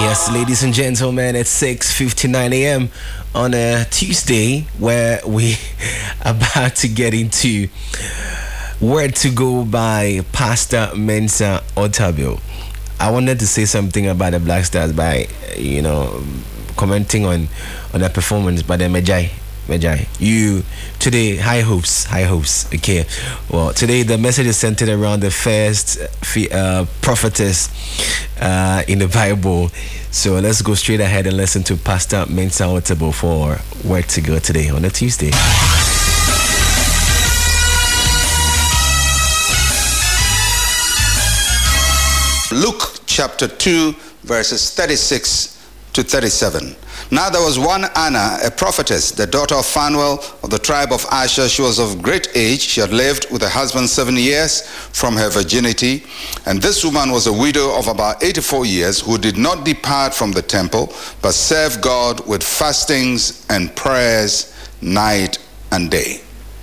Yes, ladies and gentlemen, it's 6:59 a.m. on a Tuesday where we about to get into Where to Go by Pastor Mensa Otabil. I wanted to say something about the Black Stars by, commenting on their performance, but then Mejai, you today, high hopes. Okay, well, today the message is centered around the first prophetess in the Bible. So let's go straight ahead and listen to Pastor Mensa Otabil for Where to Go today on a Tuesday. Luke chapter 2, verses 36 to 37. Now there was one Anna, a prophetess, the daughter of Phanuel of the tribe of Asher. She was of great age. She had lived with her husband 7 years from her virginity. And this woman was a widow of about 84 years who did not depart from the temple, but served God with fastings and prayers night and day.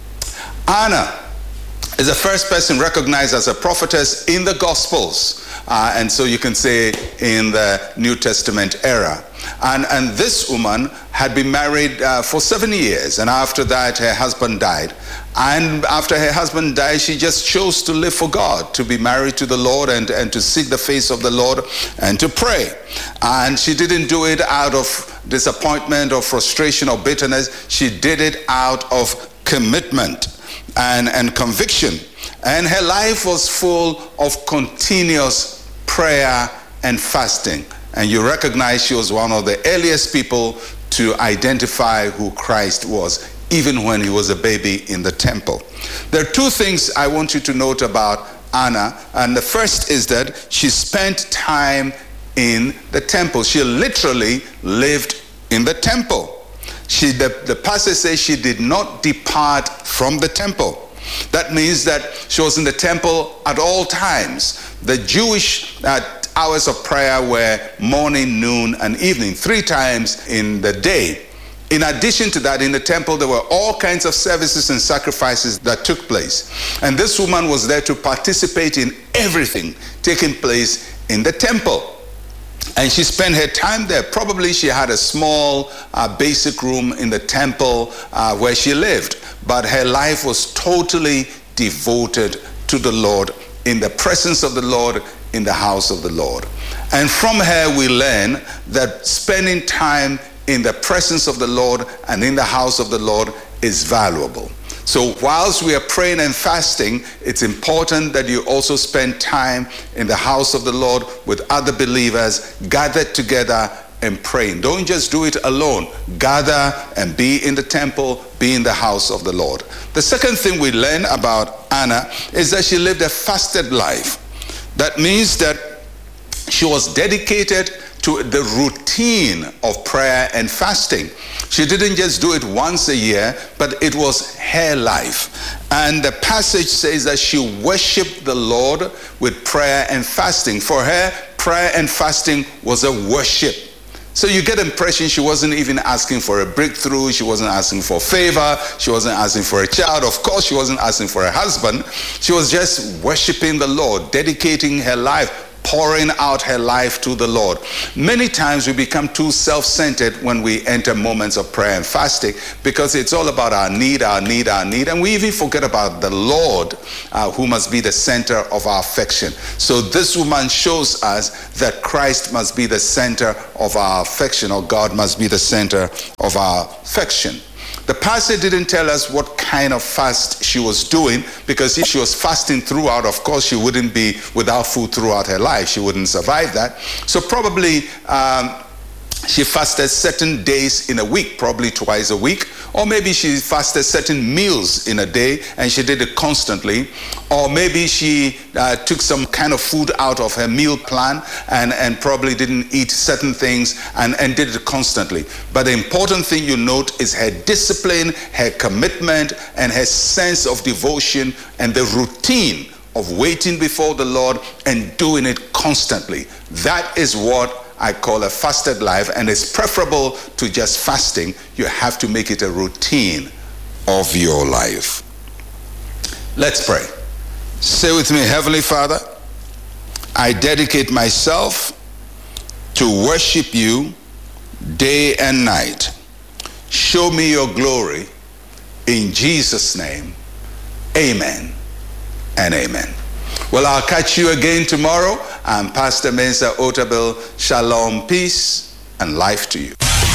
Anna is the first person recognized as a prophetess in the Gospels. And so you can say in the New Testament era. And this woman had been married for 7 years. And after that, her husband died. And after her husband died, she just chose to live for God, to be married to the Lord and to seek the face of the Lord and to pray. And she didn't do it out of disappointment or frustration or bitterness. She did it out of commitment and conviction. And her life was full of continuous prayer and fasting. And you recognize she was one of the earliest people to identify who Christ was, even when he was a baby in the temple. There are two things I want you to note about Anna. And the first is that she spent time in the temple. She literally lived in the temple. The passage says she did not depart from the temple. That means that she was in the temple at all times. The Jewish hours of prayer were morning, noon, and evening, 3 times in the day. In addition to that, in the temple, there were all kinds of services and sacrifices that took place. And this woman was there to participate in everything taking place in the temple. And she spent her time there. Probably she had a small basic room in the temple where she lived. But her life was totally devoted to the Lord, in the presence of the Lord, in the house of the Lord. And from her we learn that spending time in the presence of the Lord and in the house of the Lord is valuable. So whilst we are praying and fasting, it's important that you also spend time in the house of the Lord with other believers, gathered together and praying. Don't just do it alone. Gather and be in the temple, be in the house of the Lord. The second thing we learn about Anna is that she lived a fasted life. That means that she was dedicated to the routine of prayer and fasting. She didn't just do it once a year, but it was her life. And the passage says that she worshiped the Lord with prayer and fasting. For her, prayer and fasting was a worship. So you get the impression she wasn't even asking for a breakthrough. She wasn't asking for favor. She wasn't asking for a child. Of course, she wasn't asking for a husband. She was just worshiping the Lord, dedicating her life, pouring out her life to the Lord. Many times we become too self-centered when we enter moments of prayer and fasting, because it's all about our need, and we even forget about the Lord, who must be the center of our affection. So this woman shows us that Christ must be the center of our affection, or God must be the center of our affection. The pastor didn't tell us what kind of fast she was doing, because if she was fasting throughout, of course she wouldn't be without food throughout her life. She wouldn't survive that. So probably she fasted certain days in a week, probably twice a week, or maybe she fasted certain meals in a day and she did it constantly, or maybe she took some kind of food out of her meal plan and probably didn't eat certain things and did it constantly. But the important thing you note is her discipline, her commitment, and her sense of devotion and the routine of waiting before the Lord and doing it constantly. That is what I call a fasted life, and it's preferable to just fasting. You have to make it a routine of your life. Let's pray. Say with me, Heavenly Father, I dedicate myself to worship you day and night. Show me your glory. In Jesus' name, amen and amen. Well, I'll catch you again tomorrow. I'm Pastor Mensa Otabil. Shalom, peace, and life to you.